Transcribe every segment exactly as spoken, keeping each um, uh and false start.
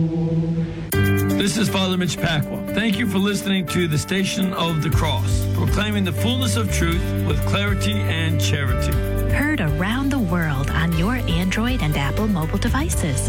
This is Father Mitch Pacwa. Thank you for listening to the Station of the Cross, proclaiming the fullness of truth with clarity and charity. Heard around the world on your Android and Apple mobile devices.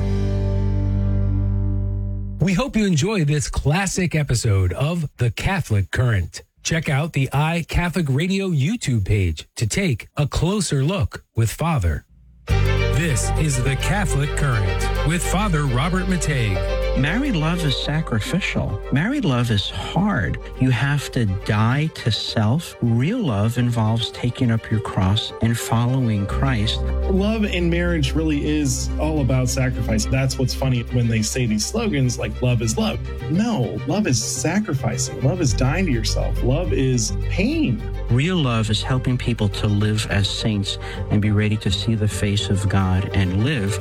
We hope you enjoy this classic episode of The Catholic Current. Check out the iCatholic Radio YouTube page to take a closer look with Father. This is The Catholic Current with Father Robert Matei. Married love is sacrificial. Married love is hard. You have to die to self. Real love involves taking up your cross and following Christ. Love in marriage really is all about sacrifice. That's what's funny when they say these slogans like love is love. No, love is sacrificing. Love is dying to yourself. Love is pain. Real love is helping people to live as saints and be ready to see the face of God and live.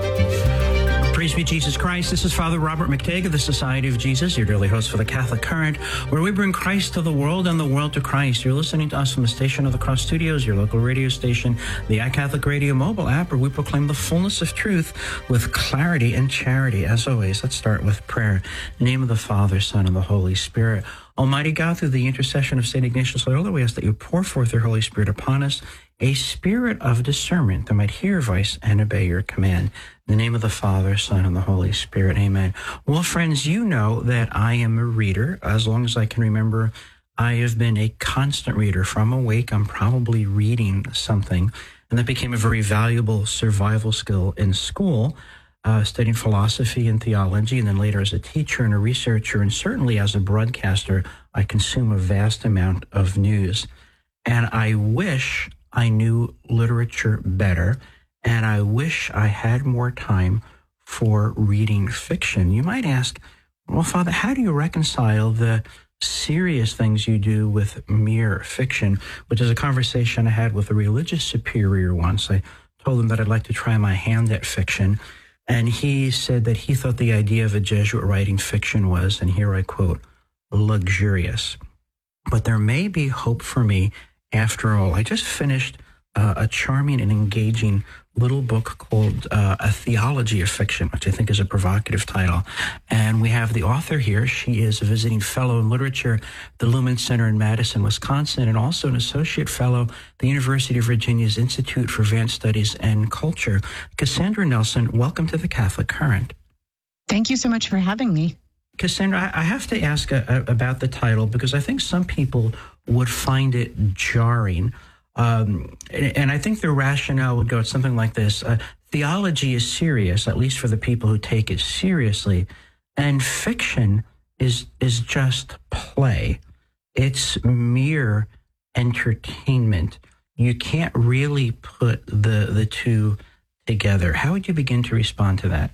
Praise be Jesus Christ. This is Father Robert McTague of the Society of Jesus, your daily host for the Catholic Current, where we bring Christ to the world and the world to Christ. You're listening to us from the Station of the Cross Studios, your local radio station, the iCatholic Radio mobile app, where we proclaim the fullness of truth with clarity and charity. As always, let's start with prayer. In the name of the Father, Son, and the Holy Spirit. Almighty God, through the intercession of Saint Ignatius Loyola, we ask that you pour forth your Holy Spirit upon us, a spirit of discernment that might hear your voice and obey your command. In the name of the Father, Son, and the Holy Spirit. Amen. Well, friends, you know that I am a reader. As long as I can remember, I have been a constant reader. From awake, I'm probably reading something. And that became a very valuable survival skill in school, uh, studying philosophy and theology, and then later as a teacher and a researcher, and certainly as a broadcaster, I consume a vast amount of news. And I wish I knew literature better, and I wish I had more time for reading fiction. You might ask, well, Father, how do you reconcile the serious things you do with mere fiction? Which is a conversation I had with a religious superior once. I told him that I'd like to try my hand at fiction, and he said that he thought the idea of a Jesuit writing fiction was, and here I quote, luxurious. But there may be hope for me after all. I just finished uh, a charming and engaging little book called uh, A Theology of Fiction, which I think is a provocative title. And we have the author here. She is a visiting fellow in literature at the Lumen Center in Madison, Wisconsin, and also an associate fellow at the University of Virginia's Institute for Advanced Studies and Culture. Cassandra Nelson, welcome to the Catholic Current. Thank you so much for having me. Cassandra, I have to ask a, a, about the title, because I think some people would find it jarring. Um, and, and I think the rationale would go something like this. Uh, theology is serious, at least for the people who take it seriously, and fiction is is just play. It's mere entertainment. You can't really put the, the two together. How would you begin to respond to that?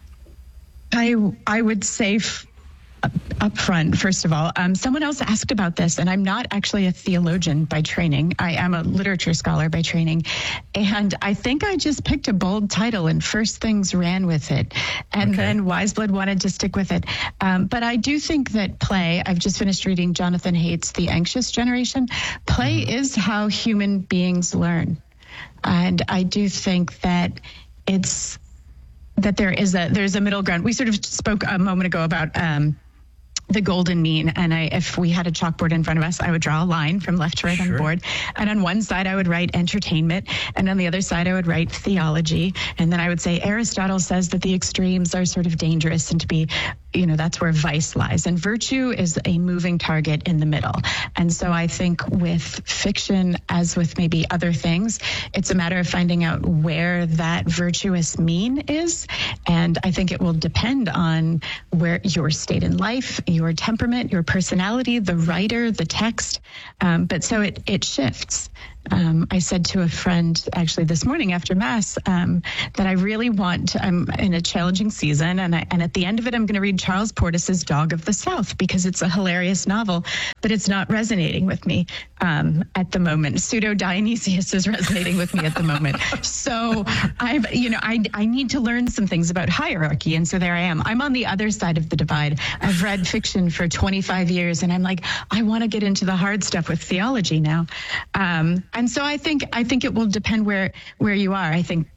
I I would say f- up front, first of all, um, someone else asked about this, and I'm not actually a theologian by training. I am a literature scholar by training, and I think I just picked a bold title, and First Things ran with it, and okay. then Wiseblood wanted to stick with it. Um, but I do think that play, I've just finished reading Jonathan Haidt's The Anxious Generation. Play mm-hmm. is how human beings learn, and I do think that it's that there is a there's a middle ground. We sort of spoke a moment ago about um, the golden mean, and I, if we had a chalkboard in front of us, I would draw a line from left to right sure. on the board, and on one side I would write entertainment, and on the other side I would write theology, and then I would say Aristotle says that the extremes are sort of dangerous, and to be, you know, that's where vice lies, and virtue is a moving target in the middle. And so I think with fiction, as with maybe other things, it's a matter of finding out where that virtuous mean is, and I think it will depend on where your state in life, your temperament, your personality, the writer, the text, um, but so it it shifts. Um, I said to a friend actually this morning after Mass um, that I really want to, I'm in a challenging season, and I, and at the end of it, I'm going to read Charles Portis's Dog of the South, because it's a hilarious novel, but it's not resonating with me um, at the moment. Pseudo Dionysius is resonating with me at the moment. So I've, you know, I, I need to learn some things about hierarchy, and so there I am. I'm on the other side of the divide. I've read fiction for twenty-five years, and I'm like, I want to get into the hard stuff with theology now. Um, And so I think I think it will depend where where you are. I think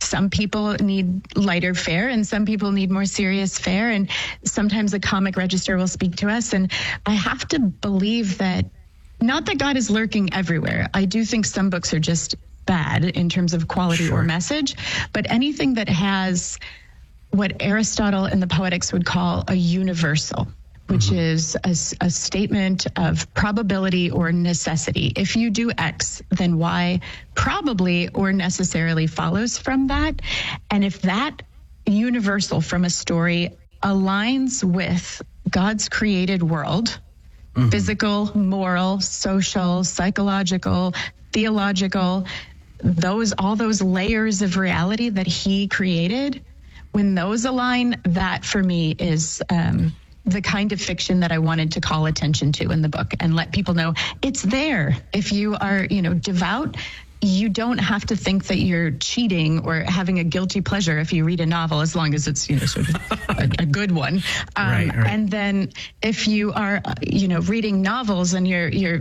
some people need lighter fare and some people need more serious fare. And sometimes a comic register will speak to us. And I have to believe that, not that God is lurking everywhere. I do think some books are just bad in terms of quality Sure. or message, but anything that has what Aristotle and the Poetics would call a universal, which mm-hmm. is a, a statement of probability or necessity. If you do X, then Y probably or necessarily follows from that. And if that universal from a story aligns with God's created world, mm-hmm. physical, moral, social, psychological, theological, those all those layers of reality that he created, when those align, that for me is um, the kind of fiction that I wanted to call attention to in the book and let people know it's there. If you are, you know, devout, you don't have to think that you're cheating or having a guilty pleasure if you read a novel, as long as it's, you know, sort of a, a good one. Um, right, right. And then if you are, you know, reading novels and you're you're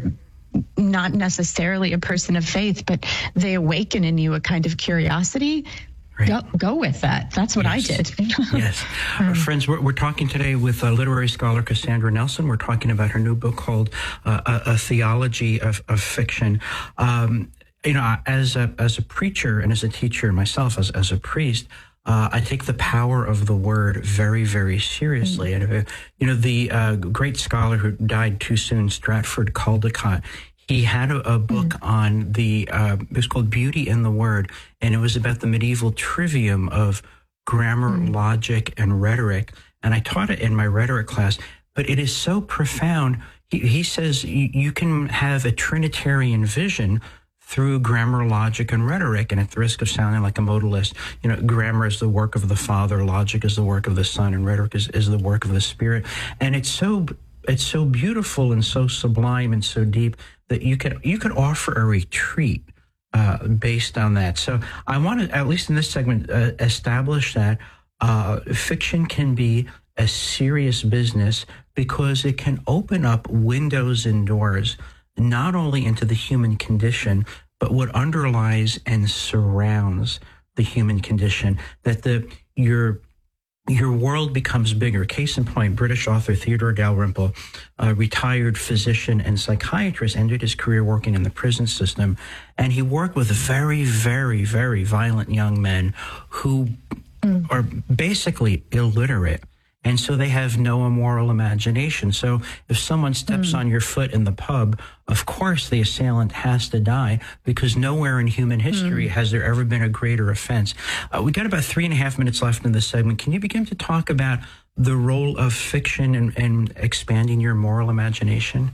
not necessarily a person of faith, but they awaken in you a kind of curiosity. Right. Go, go with that. That's what yes. I did. Yes. um, Friends, we're, we're talking today with uh, literary scholar Cassandra Nelson. We're talking about her new book called uh, a, a Theology of, of Fiction. Um, you know, as a, as a preacher and as a teacher myself, as, as a priest, uh, I take the power of the word very, very seriously. Mm-hmm. And, uh, you know, the uh, great scholar who died too soon, Stratford Caldecott, he had a, a book mm-hmm. on the, uh, it was called Beauty in the Word, and it was about the medieval trivium of grammar, mm-hmm. logic, and rhetoric. And I taught it in my rhetoric class, but it is so profound. He, he says you, you can have a Trinitarian vision through grammar, logic, and rhetoric, and at the risk of sounding like a modalist, you know, grammar is the work of the Father, logic is the work of the Son, and rhetoric is, is the work of the Spirit. And it's so it's so beautiful and so sublime and so deep that you could you could offer a retreat uh, based on that. So I want to, at least in this segment, uh, establish that uh, fiction can be a serious business because it can open up windows and doors not only into the human condition, but what underlies and surrounds the human condition, that the your your world becomes bigger. Case in point, British author Theodore Dalrymple, a retired physician and psychiatrist, ended his career working in the prison system, and he worked with very, very, very violent young men who mm. are basically illiterate. And so they have no immoral imagination. So if someone steps mm. on your foot in the pub, of course the assailant has to die, because nowhere in human history mm. has there ever been a greater offense. Uh, we got about three and a half minutes left in this segment. Can you begin to talk about the role of fiction in, in expanding your moral imagination?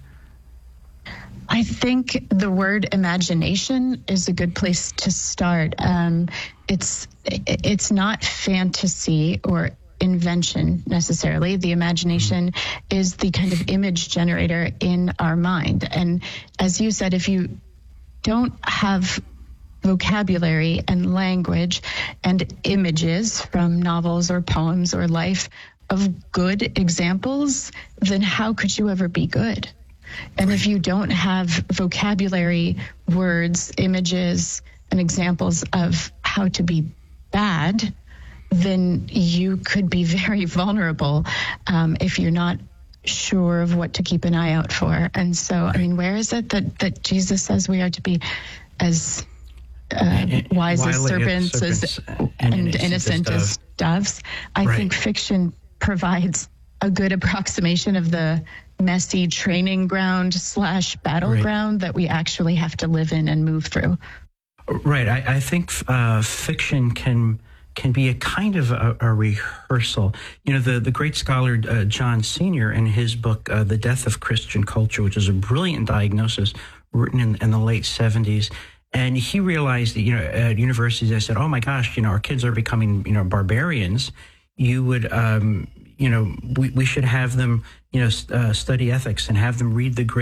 I think the word imagination is a good place to start. Um, it's it's not fantasy or invention necessarily. The imagination is the kind of image generator in our mind. And as you said, if you don't have vocabulary and language and images from novels or poems or life of good examples, then how could you ever be good? And if you don't have vocabulary, words, images, and examples of how to be bad, then you could be very vulnerable um, if you're not sure of what to keep an eye out for. And so, I mean, where is it that, that Jesus says we are to be as uh, wise as serpents, serpents as, and, and innocent, innocent as, as doves? I right. think fiction provides a good approximation of the messy training ground slash battleground right. that we actually have to live in and move through. Right. I, I think uh, fiction can... can be a kind of a, a rehearsal. You know, the, the great scholar uh, John Senior, in his book, uh, The Death of Christian Culture, which is a brilliant diagnosis written in, in the late seventies, and he realized that, you know, at universities, they said, oh my gosh, you know, our kids are becoming, you know, barbarians. You would, um, you know, we, we should have them, you know, uh, study ethics and have them read the great